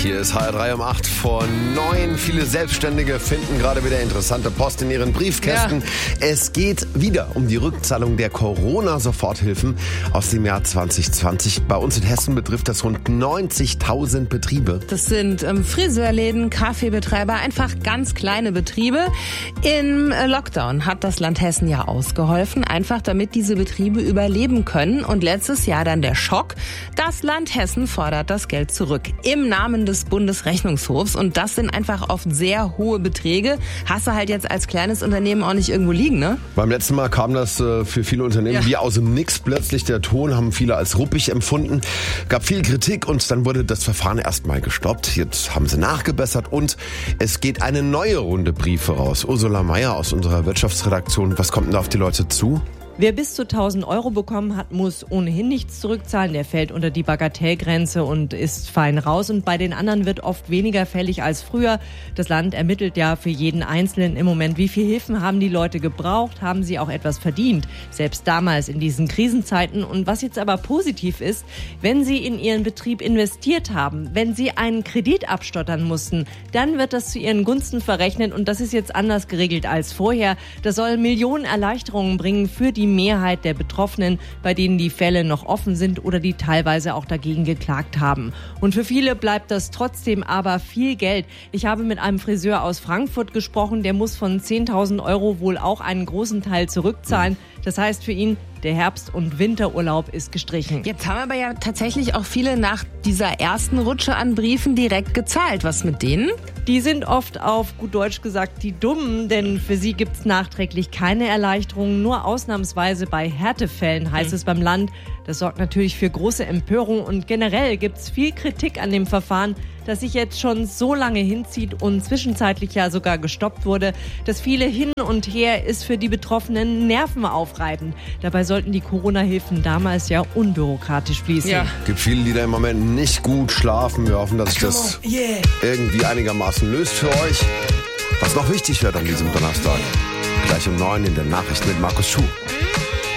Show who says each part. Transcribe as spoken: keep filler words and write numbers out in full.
Speaker 1: Hier ist H R drei um acht vor neun. Viele Selbstständige finden gerade wieder interessante Post in ihren Briefkästen. Ja. Es geht wieder um die Rückzahlung der Corona-Soforthilfen aus dem Jahr zwanzig zwanzig. Bei uns in Hessen betrifft das rund neunzigtausend Betriebe.
Speaker 2: Das sind ähm, Friseurläden, Kaffeebetreiber, einfach ganz kleine Betriebe. Im Lockdown hat das Land Hessen ja ausgeholfen, einfach damit diese Betriebe überleben können. Und letztes Jahr dann der Schock. Das Land Hessen fordert das Geld zurück. Im Namen des Bundesrechnungshofs. Und das sind einfach oft sehr hohe Beträge. Hast du halt jetzt als kleines Unternehmen auch nicht irgendwo liegen, ne?
Speaker 1: Beim letzten Mal kam das äh, für viele Unternehmen ja. wie aus dem Nix plötzlich. Der Ton haben viele als ruppig empfunden. Gab viel Kritik und dann wurde das Verfahren erstmal gestoppt. Jetzt haben sie nachgebessert und es geht eine neue Runde Briefe raus. Ursula Meier aus unserer Wirtschaftsredaktion. Was kommt denn da auf die Leute zu?
Speaker 3: Wer bis zu tausend Euro bekommen hat, muss ohnehin nichts zurückzahlen. Der fällt unter die Bagatellgrenze und ist fein raus. Und bei den anderen wird oft weniger fällig als früher. Das Land ermittelt ja für jeden Einzelnen im Moment, wie viel Hilfen haben die Leute gebraucht, haben sie auch etwas verdient. Selbst damals in diesen Krisenzeiten. Und was jetzt aber positiv ist, wenn sie in ihren Betrieb investiert haben, wenn sie einen Kredit abstottern mussten, dann wird das zu ihren Gunsten verrechnet. Und das ist jetzt anders geregelt als vorher. Das soll Millionen Erleichterungen bringen für die Mehrheit der Betroffenen, bei denen die Fälle noch offen sind oder die teilweise auch dagegen geklagt haben. Und für viele bleibt das trotzdem aber viel Geld. Ich habe mit einem Friseur aus Frankfurt gesprochen, der muss von zehntausend Euro wohl auch einen großen Teil zurückzahlen. Das heißt für ihn, der Herbst- und Winterurlaub ist gestrichen.
Speaker 2: Jetzt haben aber ja tatsächlich auch viele nach dieser ersten Rutsche an Briefen direkt gezahlt. Was mit denen?
Speaker 3: Die sind oft auf gut Deutsch gesagt die Dummen, denn für sie gibt's nachträglich keine Erleichterungen. Nur ausnahmsweise bei Härtefällen, heißt mhm. es beim Land. Das sorgt natürlich für große Empörung und generell gibt's viel Kritik an dem Verfahren, das sich jetzt schon so lange hinzieht und zwischenzeitlich ja sogar gestoppt wurde. Das viele Hin und Her ist für die Betroffenen nervenaufreibend. Dabei sollten die Corona-Hilfen damals ja unbürokratisch fließen.
Speaker 1: Ja. Es gibt viele, die da im Moment nicht gut schlafen. Wir hoffen, dass sich das yeah. irgendwie einigermaßen löst für euch. Was noch wichtig wird an diesem Donnerstag. Gleich um neun in den Nachrichten mit Markus Schuh.